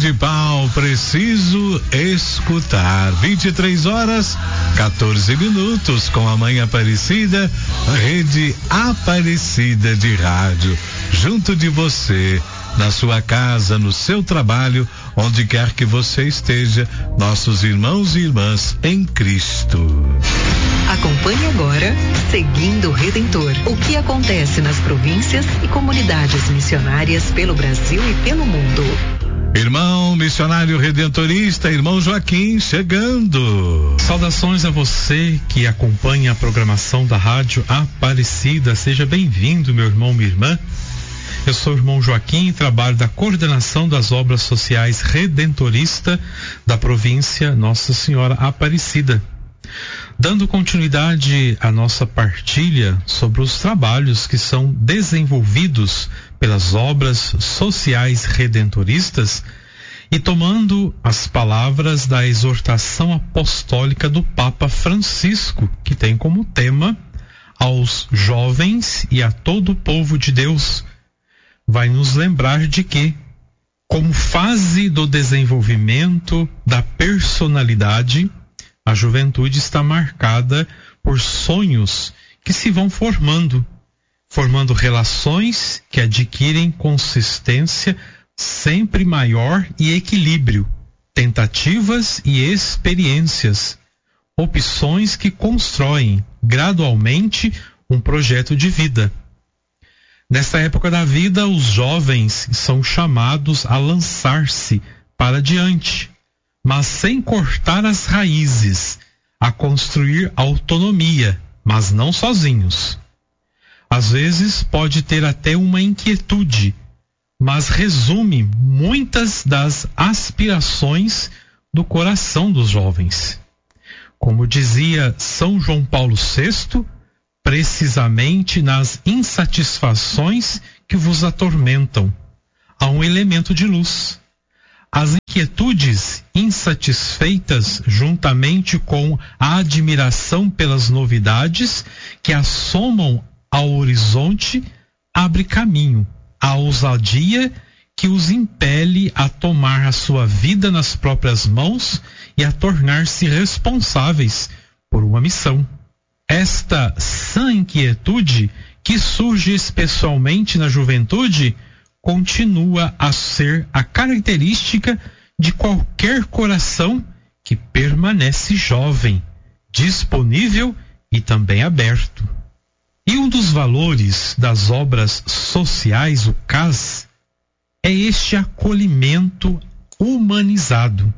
de pau, preciso escutar. 23h14 com a Mãe Aparecida, Rede Aparecida de Rádio, junto de você, na sua casa, no seu trabalho, onde quer que você esteja, nossos irmãos e irmãs em Cristo. Acompanhe agora Seguindo o Redentor. O que acontece nas províncias e comunidades missionárias pelo Brasil e pelo mundo. Irmão missionário redentorista, irmão Joaquim, chegando. Saudações a você que acompanha a programação da Rádio Aparecida. Seja bem-vindo, meu irmão, minha irmã. Eu sou o irmão Joaquim e trabalho da coordenação das obras sociais redentorista da província Nossa Senhora Aparecida. Dando continuidade à nossa partilha sobre os trabalhos que são desenvolvidos pelas obras sociais redentoristas e tomando as palavras da exortação apostólica do Papa Francisco, que tem como tema aos jovens e a todo o povo de Deus, vai nos lembrar de que, como fase do desenvolvimento da personalidade, a juventude está marcada por sonhos que se vão formando relações que adquirem consistência sempre maior e equilíbrio, tentativas e experiências, opções que constroem gradualmente um projeto de vida. Nesta época da vida, os jovens são chamados a lançar-se para diante, mas sem cortar as raízes, a construir autonomia, mas não sozinhos. Às vezes pode ter até uma inquietude, mas resume muitas das aspirações do coração dos jovens. Como dizia São João Paulo VI, precisamente nas insatisfações que vos atormentam, há um elemento de luz. As inquietudes insatisfeitas, juntamente com a admiração pelas novidades que assomam ao horizonte, abre caminho à ousadia que os impele a tomar a sua vida nas próprias mãos e a tornar-se responsáveis por uma missão. Esta sã inquietude, que surge especialmente na juventude, continua a ser a característica de qualquer coração que permanece jovem, disponível e também aberto. E um dos valores das obras sociais, o CAS, é este acolhimento humanizado.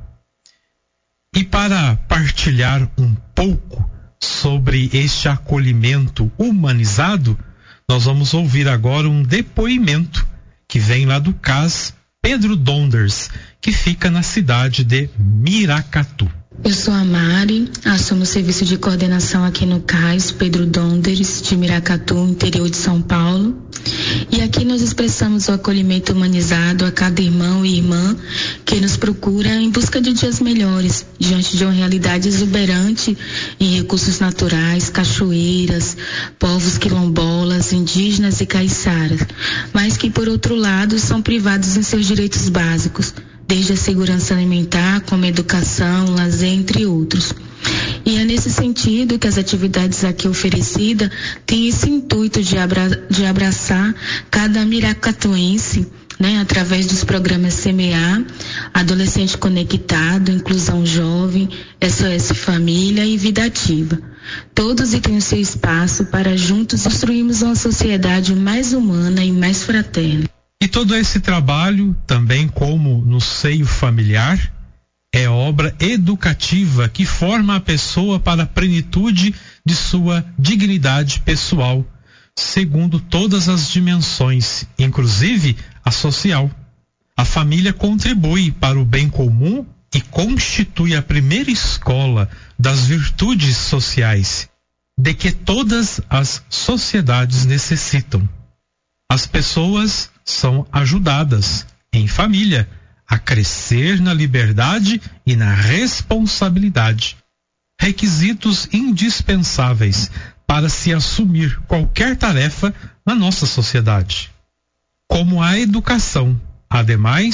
E para partilhar um pouco sobre este acolhimento humanizado, nós vamos ouvir agora um depoimento que vem lá do CAS Pedro Donders, que fica na cidade de Miracatu. Eu sou a Mari, assumo o serviço de coordenação aqui no CAS Pedro Donders, de Miracatu, interior de São Paulo. E aqui nós expressamos o acolhimento humanizado a cada irmão e irmã que nos procura em busca de dias melhores, diante de uma realidade exuberante em recursos naturais, cachoeiras, povos quilombolas, indígenas e caiçaras, mas que, por outro lado, são privados em seus direitos básicos, desde a segurança alimentar, como educação, lazer, entre outros. E é nesse sentido que as atividades aqui oferecidas têm esse intuito de abraçar cada miracatuense, através dos programas Semear, Adolescente Conectado, Inclusão Jovem, SOS Família e Vida Ativa. Todos têm o seu espaço para juntos construirmos uma sociedade mais humana e mais fraterna. E todo esse trabalho, também como no seio familiar, é obra educativa que forma a pessoa para a plenitude de sua dignidade pessoal, segundo todas as dimensões, inclusive a social. A família contribui para o bem comum e constitui a primeira escola das virtudes sociais, de que todas as sociedades necessitam. As pessoas são ajudadas, em família, a crescer na liberdade e na responsabilidade, requisitos indispensáveis para se assumir qualquer tarefa na nossa sociedade. Como a educação, ademais,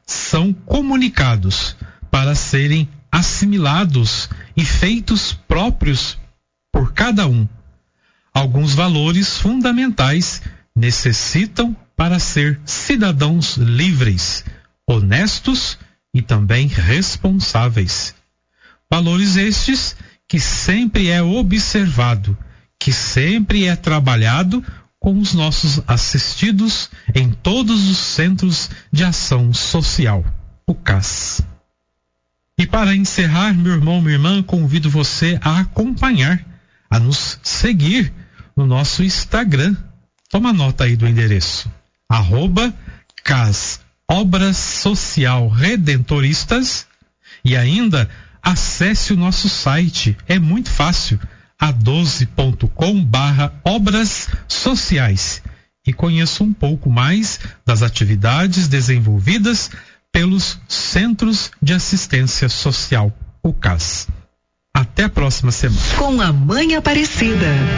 são comunicados para serem assimilados e feitos próprios por cada um. Alguns valores fundamentais necessitam para ser cidadãos livres, honestos e também responsáveis. Valores estes que sempre é observado, que sempre é trabalhado com os nossos assistidos em todos os centros de ação social, o CAS. E para encerrar, meu irmão, minha irmã, convido você a acompanhar, a nos seguir no nosso Instagram. Toma nota aí do endereço, @CAS Obras Social Redentoristas, e ainda acesse o nosso site, é muito fácil, a12.com/obras sociais, e conheça um pouco mais das atividades desenvolvidas pelos Centros de Assistência Social, o CAS. Até a próxima semana. Com a Mãe Aparecida.